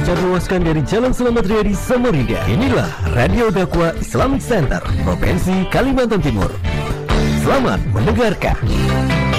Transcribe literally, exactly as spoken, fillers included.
terpancar luaskan dari Jalan Selamat Riyadi Samarinda. Inilah Radio Dakwah Islamic Center, Provinsi Kalimantan Timur. Selamat mendengarkan.